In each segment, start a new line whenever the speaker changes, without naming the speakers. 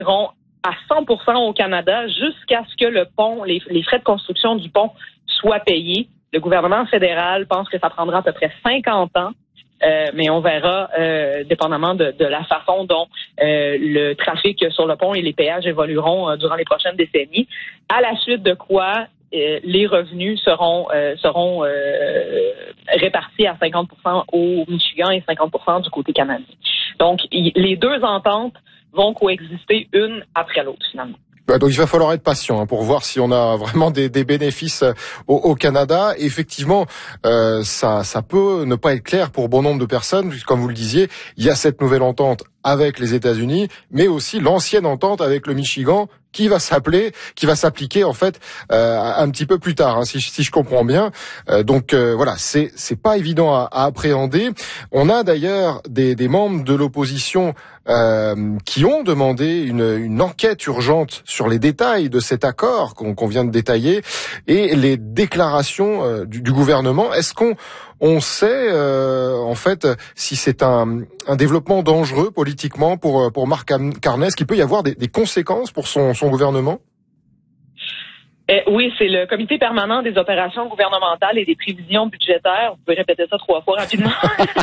seront à 100% au Canada jusqu'à ce que le pont, les frais de construction du pont soient payés. Le gouvernement fédéral pense que ça prendra à peu près 50 ans. Mais on verra, dépendamment de la façon dont le trafic sur le pont et les péages évolueront durant les prochaines décennies, à la suite de quoi les revenus seront répartis à 50% au Michigan et 50% du côté canadien. Donc, les deux ententes vont coexister une après l'autre, finalement.
Donc il va falloir être patient pour voir si on a vraiment des bénéfices au Canada. Et effectivement, ça peut ne pas être clair pour bon nombre de personnes, puisque comme vous le disiez, il y a cette nouvelle entente avec les États-Unis, mais aussi l'ancienne entente avec le Michigan qui va s'appliquer en fait un petit peu plus tard, si je comprends bien. Donc voilà, c'est pas évident à appréhender. On a d'ailleurs des membres de l'opposition qui ont demandé une enquête urgente sur les détails de cet accord qu'on vient de détailler et les déclarations du gouvernement. Est-ce qu'on sait en fait si c'est un développement dangereux politiquement pour Mark Carney? Est-ce qu'il peut y avoir des conséquences pour son gouvernement?
Oui, c'est le Comité permanent des opérations gouvernementales et des prévisions budgétaires, vous pouvez répéter ça 3 fois rapidement,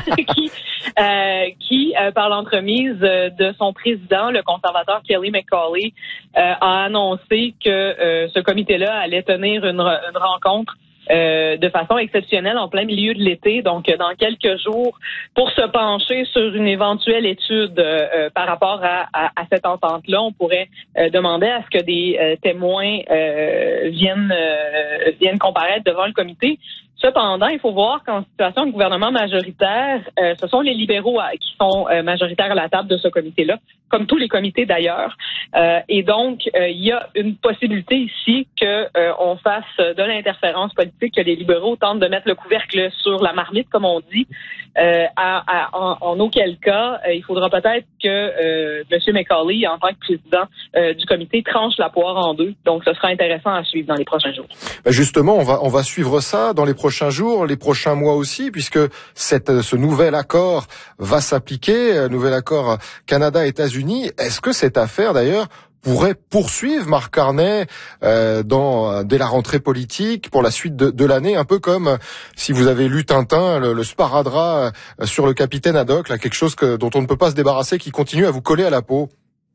qui par l'entremise de son président, le conservateur Kelly McCauley, a annoncé que ce comité-là allait tenir une rencontre de façon exceptionnelle en plein milieu de l'été, donc dans quelques jours, pour se pencher sur une éventuelle étude par rapport à cette entente-là. On pourrait demander à ce que des témoins viennent comparaître devant le comité. Cependant, il faut voir qu'en situation de gouvernement majoritaire, ce sont les libéraux qui sont majoritaires à la table de ce comité-là, comme tous les comités d'ailleurs. Et donc, il y a une possibilité ici que on fasse de l'interférence politique, que les libéraux tentent de mettre le couvercle sur la marmite, comme on dit, en auquel cas, il faudra peut-être que M. McCauley, en tant que président du comité, tranche la poire en deux. Donc, ce sera intéressant à suivre dans les prochains jours.
Justement, on va suivre ça dans les prochains jours, les prochains mois aussi, puisque ce nouvel accord va s'appliquer, nouvel accord Canada-États-Unis. Est-ce que cette affaire, d'ailleurs, pourrait poursuivre Mark Carney dès la rentrée politique pour la suite de l'année, un peu comme si vous avez lu Tintin, le sparadrap sur le capitaine Haddock, là, quelque chose dont on ne peut pas se débarrasser, qui continue à vous coller à la peau?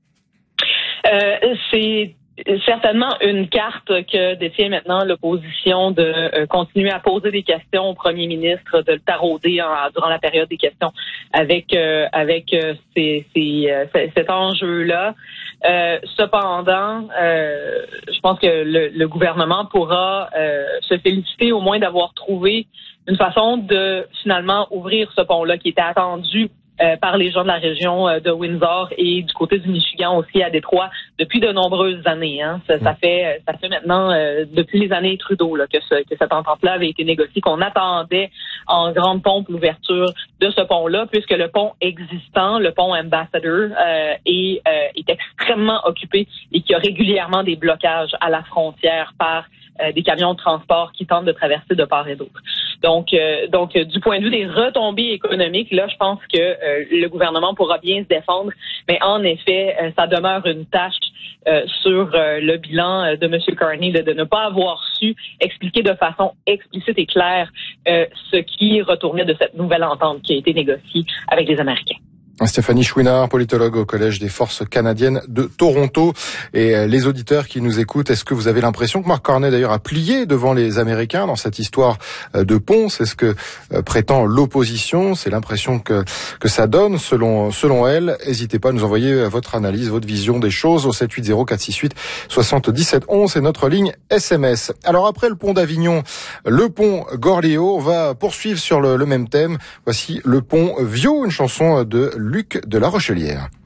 C'est certainement une carte que détient maintenant l'opposition de continuer à poser des questions au premier ministre, de le tarauder durant la période des questions avec cet enjeu-là. Cependant, je pense que le gouvernement pourra se féliciter au moins d'avoir trouvé une façon de finalement ouvrir ce pont-là qui était attendu par les gens de la région de Windsor et du côté du Michigan aussi à Détroit depuis de nombreuses années. Ça fait maintenant depuis les années Trudeau que cette entente-là avait été négociée, qu'on attendait en grande pompe l'ouverture de ce pont-là, puisque le pont existant, le pont Ambassador, est extrêmement occupé et qu'il y a régulièrement des blocages à la frontière par des camions de transport qui tentent de traverser de part et d'autre. Donc, du point de vue des retombées économiques, là, je pense que le gouvernement pourra bien se défendre, mais en effet, ça demeure une tâche sur le bilan de M. Carney de ne pas avoir su expliquer de façon explicite et claire ce qui retournait de cette nouvelle entente qui a été négociée avec les Américains.
Stéphanie Chouinard, politologue au Collège des Forces canadiennes de Toronto. Et les auditeurs qui nous écoutent, est-ce que vous avez l'impression que Mark Carney d'ailleurs a plié devant les Américains dans cette histoire de pont? C'est ce que prétend l'opposition. C'est l'impression que ça donne selon elle. N'hésitez pas à nous envoyer votre analyse, votre vision des choses au 780-468-7711. C'est notre ligne SMS. Alors après le pont d'Avignon, le pont Gorléo, on va poursuivre sur le même thème. Voici le pont Viau, une chanson de Luc de la Rochelière.